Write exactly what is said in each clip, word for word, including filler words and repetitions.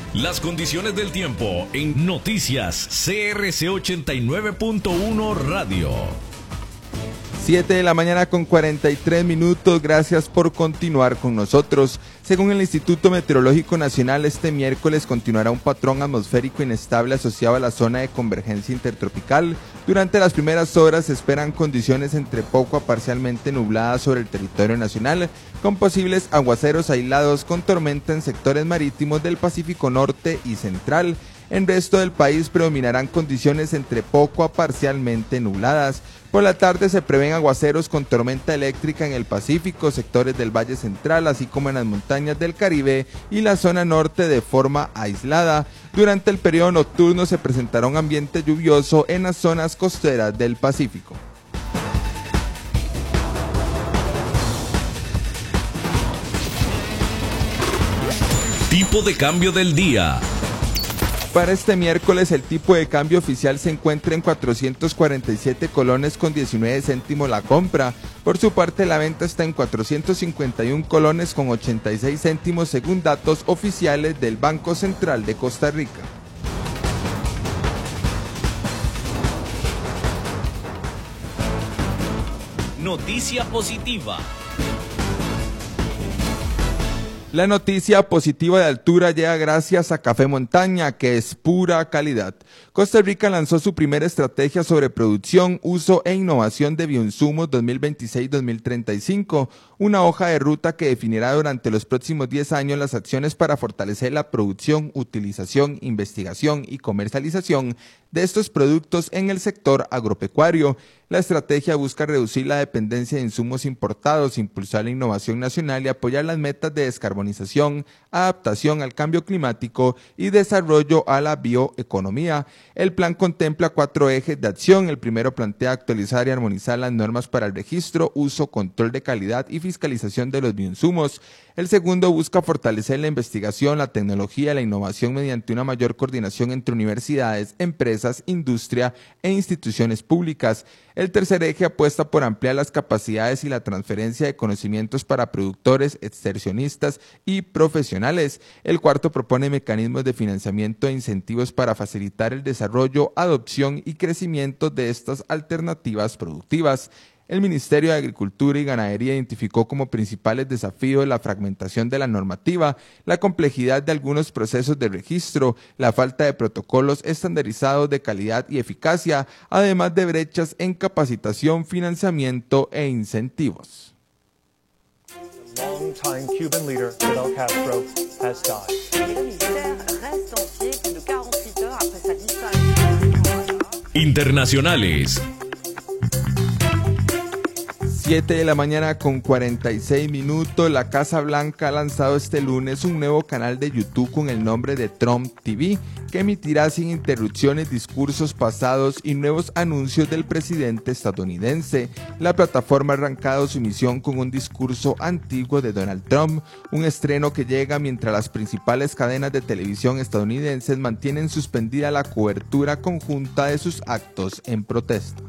Las condiciones del tiempo en Noticias C R C ochenta y nueve punto uno Radio. siete de la mañana con cuarenta y tres minutos, gracias por continuar con nosotros. Según el Instituto Meteorológico Nacional, este miércoles continuará un patrón atmosférico inestable asociado a la zona de convergencia intertropical. Durante las primeras horas se esperan condiciones entre poco a parcialmente nubladas sobre el territorio nacional, con posibles aguaceros aislados con tormenta en sectores marítimos del Pacífico Norte y Central. En resto del país predominarán condiciones entre poco a parcialmente nubladas. Por la tarde se prevén aguaceros con tormenta eléctrica en el Pacífico, sectores del Valle Central, así como en las montañas del Caribe y la zona norte de forma aislada. Durante el periodo nocturno se presentará un ambiente lluvioso en las zonas costeras del Pacífico. Tipo de cambio del día. Para este miércoles el tipo de cambio oficial se encuentra en cuatrocientos cuarenta y siete colones con diecinueve céntimos la compra. Por su parte la venta está en cuatrocientos cincuenta y uno colones con ochenta y seis céntimos según datos oficiales del Banco Central de Costa Rica. Noticia positiva. La noticia positiva de altura llega gracias a Café Montaña, que es pura calidad. Costa Rica lanzó su primera estrategia sobre producción, uso e innovación de bioinsumos dos mil veintiséis a dos mil treinta y cinco, una hoja de ruta que definirá durante los próximos diez años las acciones para fortalecer la producción, utilización, investigación y comercialización de estos productos en el sector agropecuario. La estrategia busca reducir la dependencia de insumos importados, impulsar la innovación nacional y apoyar las metas de descarbonización, adaptación al cambio climático y desarrollo a la bioeconomía. El plan contempla cuatro ejes de acción. El primero plantea actualizar y armonizar las normas para el registro, uso, control de calidad y fiscalización de los bioinsumos. El segundo busca fortalecer la investigación, la tecnología y la innovación mediante una mayor coordinación entre universidades, empresas, industria e instituciones públicas. El tercer eje apuesta por ampliar las capacidades y la transferencia de conocimientos para productores, extensionistas y profesionales. El cuarto propone mecanismos de financiamiento e incentivos para facilitar el desarrollo, adopción y crecimiento de estas alternativas productivas. El Ministerio de Agricultura y Ganadería identificó como principales desafíos la fragmentación de la normativa, la complejidad de algunos procesos de registro, la falta de protocolos estandarizados de calidad y eficacia, además de brechas en capacitación, financiamiento e incentivos. Internacionales. siete de la mañana con cuarenta y seis minutos, la Casa Blanca ha lanzado este lunes un nuevo canal de YouTube con el nombre de Trump T V, que emitirá sin interrupciones discursos pasados y nuevos anuncios del presidente estadounidense. La plataforma ha arrancado su misión con un discurso antiguo de Donald Trump, un estreno que llega mientras las principales cadenas de televisión estadounidenses mantienen suspendida la cobertura conjunta de sus actos en protesta.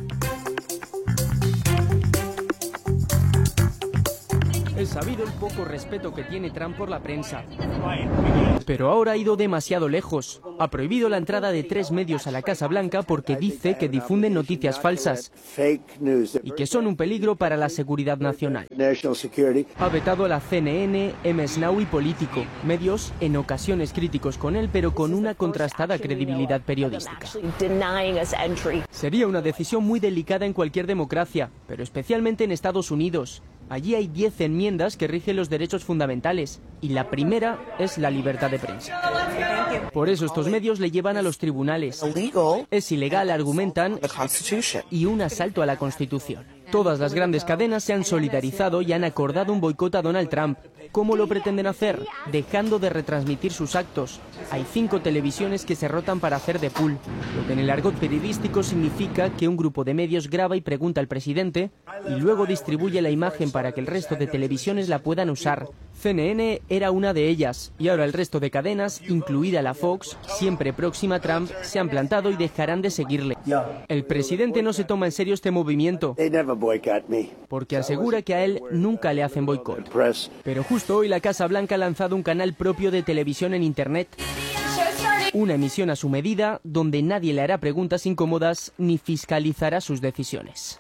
Es sabido el poco respeto que tiene Trump por la prensa. Pero ahora ha ido demasiado lejos. Ha prohibido la entrada de tres medios a la Casa Blanca porque dice que difunden noticias falsas y que son un peligro para la seguridad nacional. Ha vetado a la C N N, M S Now y Político, medios en ocasiones críticos con él, pero con una contrastada credibilidad periodística. Sería una decisión muy delicada en cualquier democracia, pero especialmente en Estados Unidos. Allí hay diez enmiendas que rigen los derechos fundamentales y la primera es la libertad de prensa. Por eso estos medios le llevan a los tribunales. Es ilegal, argumentan, y un asalto a la Constitución. Todas las grandes cadenas se han solidarizado y han acordado un boicot a Donald Trump. ¿Cómo lo pretenden hacer? Dejando de retransmitir sus actos. Hay cinco televisiones que se rotan para hacer de pool, lo que en el argot periodístico significa que un grupo de medios graba y pregunta al presidente y luego distribuye la imagen para que el resto de televisiones la puedan usar. C N N era una de ellas y ahora el resto de cadenas, incluida la Fox, siempre próxima a Trump, se han plantado y dejarán de seguirle. El presidente no se toma en serio este movimiento. porque asegura que a él nunca le hacen boicot. Pero justo hoy la Casa Blanca ha lanzado un canal propio de televisión en Internet. Una emisión a su medida, donde nadie le hará preguntas incómodas ni fiscalizará sus decisiones.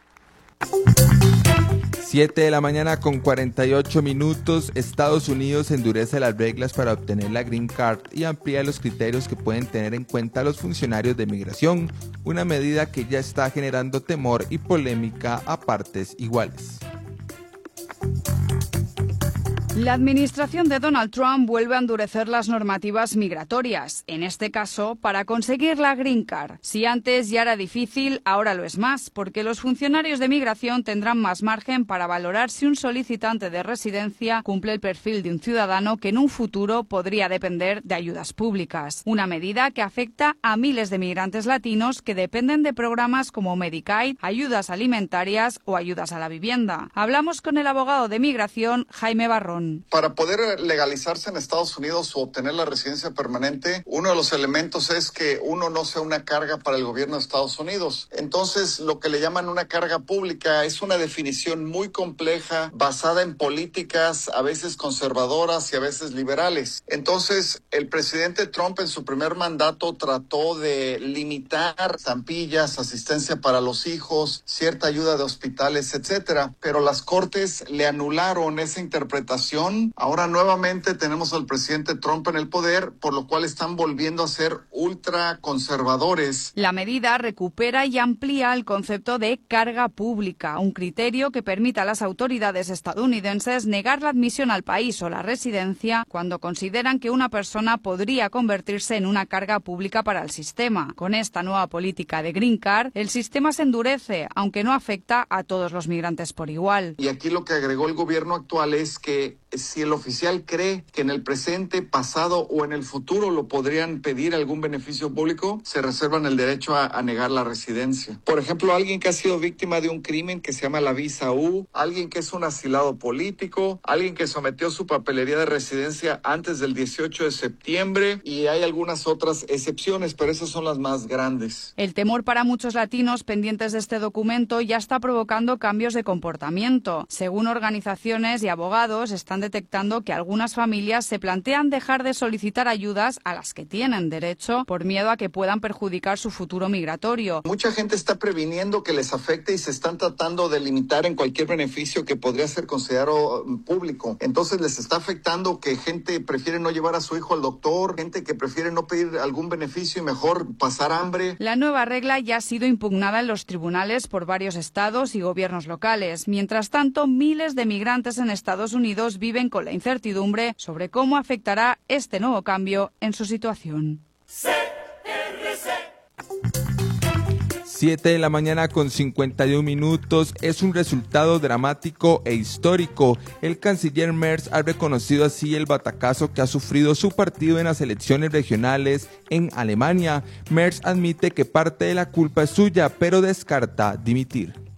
siete de la mañana con cuarenta y ocho minutos, Estados Unidos endurece las reglas para obtener la Green Card y amplía los criterios que pueden tener en cuenta los funcionarios de migración, una medida que ya está generando temor y polémica a partes iguales. La administración de Donald Trump vuelve a endurecer las normativas migratorias, en este caso para conseguir la Green Card. Si antes ya era difícil, ahora lo es más, porque los funcionarios de migración tendrán más margen para valorar si un solicitante de residencia cumple el perfil de un ciudadano que en un futuro podría depender de ayudas públicas. Una medida que afecta a miles de migrantes latinos que dependen de programas como Medicaid, ayudas alimentarias o ayudas a la vivienda. Hablamos con el abogado de migración, Jaime Barrón. Para poder legalizarse en Estados Unidos o obtener la residencia permanente, uno de los elementos es que uno no sea una carga para el gobierno de Estados Unidos. Entonces, lo que le llaman una carga pública es una definición muy compleja, basada en políticas a veces conservadoras y a veces liberales. Entonces, el presidente Trump en su primer mandato trató de limitar estampillas, asistencia para los hijos, cierta ayuda de hospitales, etcétera. Pero las cortes le anularon esa interpretación. Ahora nuevamente tenemos al presidente Trump en el poder, por lo cual están volviendo a ser ultra conservadores. La medida recupera y amplía el concepto de carga pública, un criterio que permite a las autoridades estadounidenses negar la admisión al país o la residencia cuando consideran que una persona podría convertirse en una carga pública para el sistema. Con esta nueva política de Green Card, el sistema se endurece, aunque no afecta a todos los migrantes por igual. Y aquí lo que agregó el gobierno actual es que si el oficial cree que en el presente, pasado o en el futuro lo podrían pedir algún beneficio público, se reservan el derecho a, a negar la residencia. Por ejemplo, alguien que ha sido víctima de un crimen que se llama la visa U, alguien que es un asilado político, alguien que sometió su papelería de residencia antes del dieciocho de septiembre, y hay algunas otras excepciones, pero esas son las más grandes. El temor para muchos latinos pendientes de este documento ya está provocando cambios de comportamiento. Según organizaciones y abogados, están detectando que algunas familias se plantean dejar de solicitar ayudas a las que tienen derecho por miedo a que puedan perjudicar su futuro migratorio. Mucha gente está previniendo que les afecte y se están tratando de limitar en cualquier beneficio que podría ser considerado público. Entonces les está afectando que gente prefiere no llevar a su hijo al doctor, gente que prefiere no pedir algún beneficio y mejor pasar hambre. La nueva regla ya ha sido impugnada en los tribunales por varios estados y gobiernos locales. Mientras tanto, miles de migrantes en Estados Unidos viven viven con la incertidumbre sobre cómo afectará este nuevo cambio en su situación. siete de la mañana con cincuenta y un minutos, es un resultado dramático e histórico. El canciller Merz ha reconocido así el batacazo que ha sufrido su partido en las elecciones regionales en Alemania. Merz admite que parte de la culpa es suya, pero descarta dimitir.